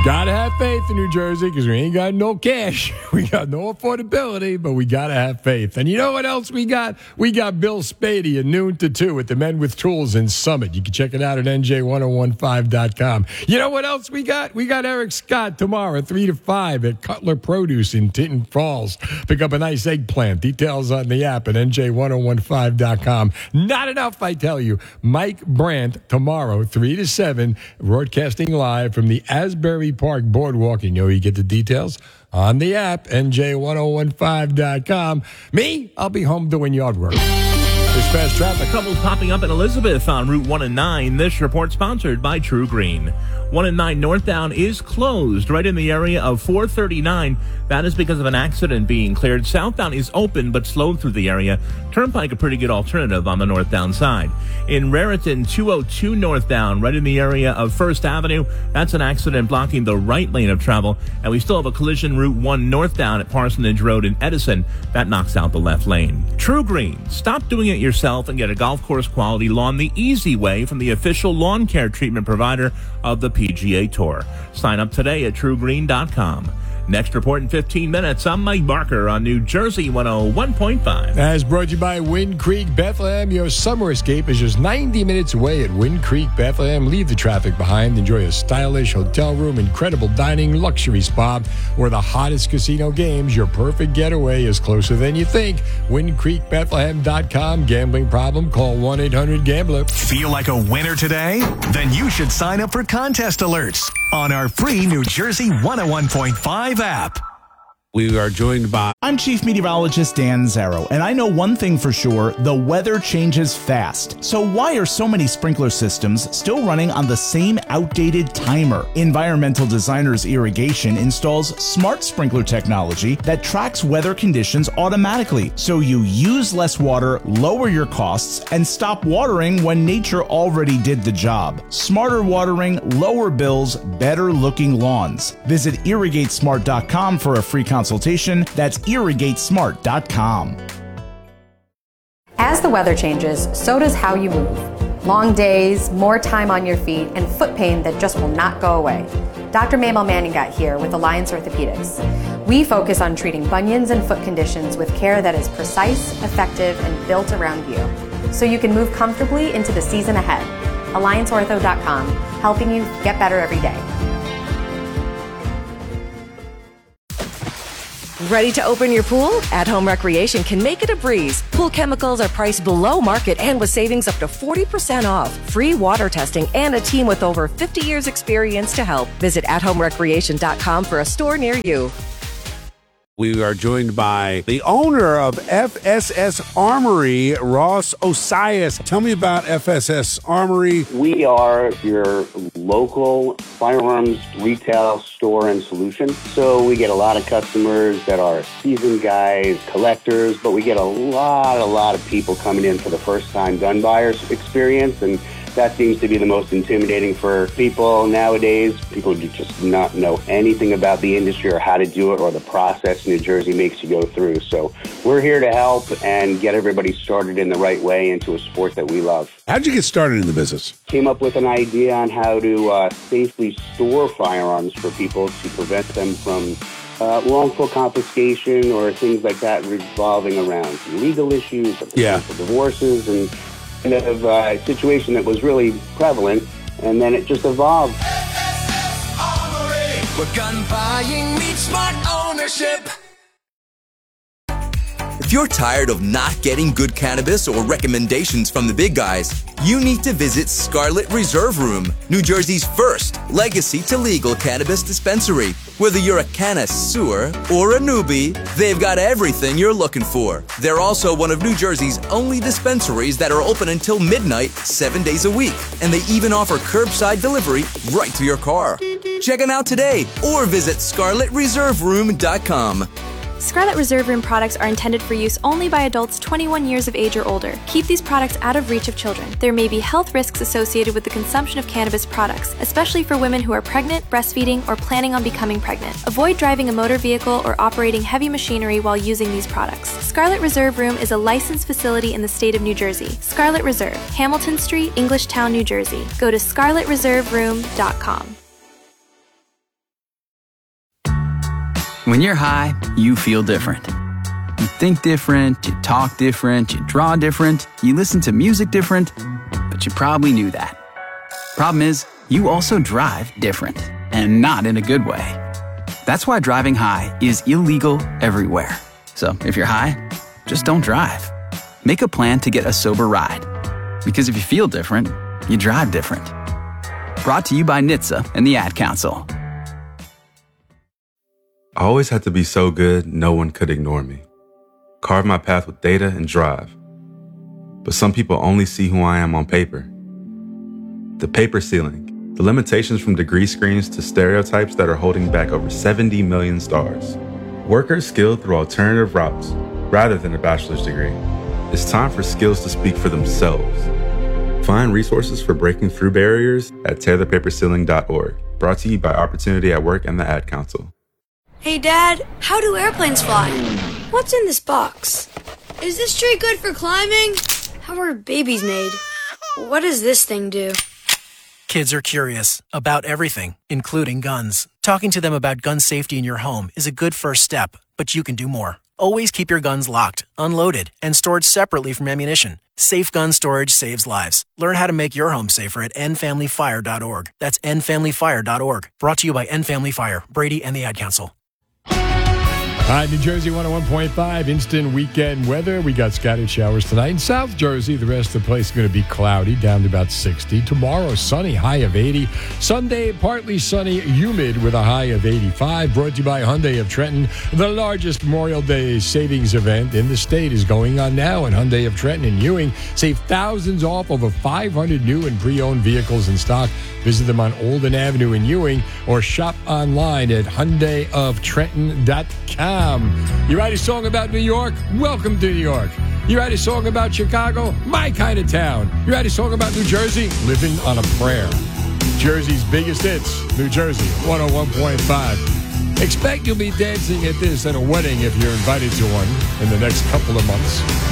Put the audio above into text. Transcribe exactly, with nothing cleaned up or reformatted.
Gotta have faith in New Jersey because we ain't got no cash. We got no affordability, but we gotta have faith. And you know what else we got? We got Bill Spady at noon to two at the Men with Tools in Summit. You can check it out at N J ten fifteen dot com. You know what else we got? We got Eric Scott tomorrow at three to five at Cutler Produce in Tinton Falls. Pick up a nice eggplant. Details on the app at N J ten fifteen dot com. Not enough, I tell you. Mike Brandt tomorrow, three to seven, broadcasting live from the Asbury Park Boardwalk. You know you get the details on the app, N J ten fifteen dot com. Me, I'll be home doing yard work. This fast traffic. Trouble popping up in Elizabeth on Route one and nine. This report sponsored by True Green. one and nine northbound is closed right in the area of four thirty-nine. That is because of an accident being cleared. Southbound is open but slowed through the area. Turnpike, a pretty good alternative on the northbound side. In Raritan, two oh two northbound, right in the area of First Avenue. That's an accident blocking the right lane of travel. And we still have a collision Route one northbound at Parsonage Road in Edison. That knocks out the left lane. True Green. Stop doing it yourself and get a golf course quality lawn the easy way from the official lawn care treatment provider of the P G A Tour. Sign up today at true green dot com. Next report in fifteen minutes. I'm Mike Barker on New Jersey one oh one point five. As brought to you by Wind Creek Bethlehem. Your summer escape is just ninety minutes away at Wind Creek Bethlehem. Leave the traffic behind. Enjoy a stylish hotel room, incredible dining, luxury spa, or the hottest casino games. Your perfect getaway is closer than you think. wind creek bethlehem dot com. Gambling problem? Call one eight hundred gambler. Feel like a winner today? Then you should sign up for contest alerts on our free New Jersey one oh one point five app. We are joined by... I'm Chief Meteorologist Dan Zarrow, and I know one thing for sure, the weather changes fast. So why are so many sprinkler systems still running on the same outdated timer? Environmental Designers Irrigation installs smart sprinkler technology that tracks weather conditions automatically, so you use less water, lower your costs, and stop watering when nature already did the job. Smarter watering, lower bills, better looking lawns. Visit irrigate smart dot com for a free consultation. Consultation. That's irrigate smart dot com. As the weather changes, so does how you move. Long days, more time on your feet, and foot pain that just will not go away. Doctor Mabel Manning got here with Alliance Orthopedics. We focus on treating bunions and foot conditions with care that is precise, effective, and built around you, so you can move comfortably into the season ahead. alliance ortho dot com, helping you get better every day. Ready to open your pool? At Home Recreation can make it a breeze. Pool chemicals are priced below market and with savings up to forty percent off. Free water testing and a team with over fifty years experience to help. Visit at home recreation dot com for a store near you. We are joined by the owner of F S S Armory, Ross Osias. Tell me about F S S Armory. We are your local firearms retail store and solution. So we get a lot of customers that are seasoned guys, collectors, but we get a lot, a lot of people coming in for the first time gun buyers experience, and that seems to be the most intimidating for people nowadays. People do just not know anything about the industry or how to do it or the process New Jersey makes you go through. So we're here to help and get everybody started in the right way into a sport that we love. How'd you get started in the business? Came up with an idea on how to uh, safely store firearms for people to prevent them from uh, wrongful confiscation or things like that revolving around legal issues, yeah. divorces, and kind of uh, situation that was really prevalent, and then it just evolved. Where gun buying meets smart ownership. If you're tired of not getting good cannabis or recommendations from the big guys, you need to visit Scarlet Reserve Room, New Jersey's first legacy to legal cannabis dispensary. Whether you're a connoisseur or a newbie, they've got everything you're looking for. They're also one of New Jersey's only dispensaries that are open until midnight, seven days a week. And they even offer curbside delivery right to your car. Check them out today or visit scarlet reserve room dot com. Scarlet Reserve Room products are intended for use only by adults twenty-one years of age or older. Keep these products out of reach of children. There may be health risks associated with the consumption of cannabis products, especially for women who are pregnant, breastfeeding, or planning on becoming pregnant. Avoid driving a motor vehicle or operating heavy machinery while using these products. Scarlet Reserve Room is a licensed facility in the state of New Jersey. Scarlet Reserve, Hamilton Street, Englishtown, New Jersey. Go to scarlet reserve room dot com. When you're high, you feel different. You think different, you talk different, you draw different, you listen to music different, but you probably knew that. Problem is, you also drive different, and not in a good way. That's why driving high is illegal everywhere. So if you're high, just don't drive. Make a plan to get a sober ride. Because if you feel different, you drive different. Brought to you by N H T S A and the Ad Council. I always had to be so good, no one could ignore me. Carve my path with data and drive. But some people only see who I am on paper. The paper ceiling, the limitations from degree screens to stereotypes that are holding back over seventy million stars. Workers skilled through alternative routes rather than a bachelor's degree. It's time for skills to speak for themselves. Find resources for breaking through barriers at tear the paper ceiling dot org. Brought to you by Opportunity at Work and the Ad Council. Hey, Dad, how do airplanes fly? What's in this box? Is this tree good for climbing? How are babies made? What does this thing do? Kids are curious about everything, including guns. Talking to them about gun safety in your home is a good first step, but you can do more. Always keep your guns locked, unloaded, and stored separately from ammunition. Safe gun storage saves lives. Learn how to make your home safer at end family fire dot org. That's end family fire dot org. Brought to you by End Family Fire, Brady, and the Ad Council. All right, New Jersey one oh one point five, instant weekend weather. We got scattered showers tonight. In South Jersey, the rest of the place is going to be cloudy, down to about sixty. Tomorrow, sunny, high of eighty. Sunday, partly sunny, humid with a high of eighty-five. Brought to you by Hyundai of Trenton. The largest Memorial Day savings event in the state is going on now, and Hyundai of Trenton and Ewing save thousands off over five hundred new and pre-owned vehicles in stock. Visit them on Olden Avenue in Ewing or shop online at hyundai of trenton dot com. You write a song about New York? Welcome to New York. You write a song about Chicago? My kind of town. You write a song about New Jersey? Living on a prayer. Jersey's biggest hits, New Jersey one oh one point five. Expect you'll be dancing at this at a wedding if you're invited to one in the next couple of months.